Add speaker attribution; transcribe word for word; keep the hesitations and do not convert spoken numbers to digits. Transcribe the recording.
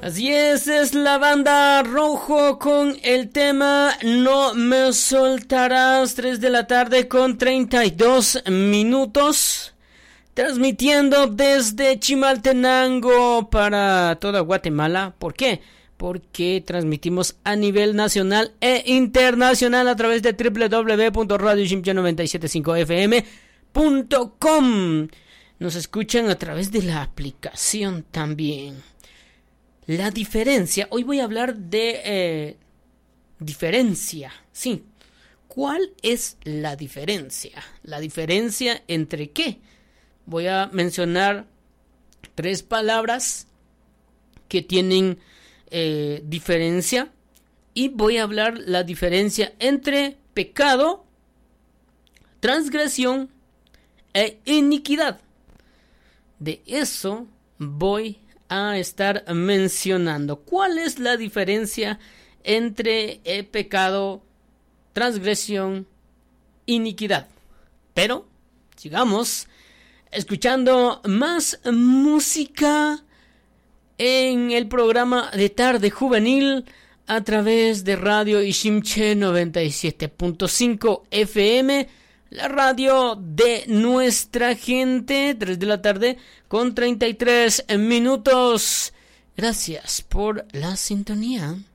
Speaker 1: Así es, es la banda Rojo con el tema No me soltarás, tres de la tarde con treinta y dos minutos, transmitiendo desde Chimaltenango para toda Guatemala. ¿Por qué? Porque transmitimos a nivel nacional e internacional a través de doble u doble u doble u punto radio shimche noventa y siete punto cinco efe eme punto com. Nos escuchan a través de la aplicación también. La diferencia, hoy voy a hablar de eh, diferencia, sí. ¿Cuál es la diferencia? ¿La diferencia entre qué? Voy a mencionar tres palabras que tienen eh, diferencia y voy a hablar la diferencia entre pecado, transgresión e iniquidad. De eso voy a estar mencionando. ¿Cuál es la diferencia entre eh, pecado, transgresión, iniquidad? Pero sigamos escuchando más música en el programa de tarde juvenil a través de Radio Ishimche noventa y siete punto cinco efe eme, la radio de nuestra gente, tres de la tarde con treinta y tres minutos. Gracias por la sintonía.